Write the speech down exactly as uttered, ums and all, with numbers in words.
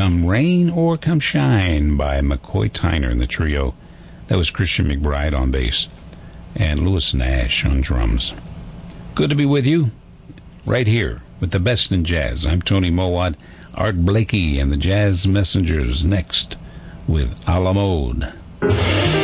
Come Rain or Come Shine by McCoy Tyner and the trio. That was Christian McBride on bass and Louis Nash on drums. Good to be with you right here with the best in jazz. I'm Tony Mowat. Art Blakey and the Jazz Messengers next with A La Mode.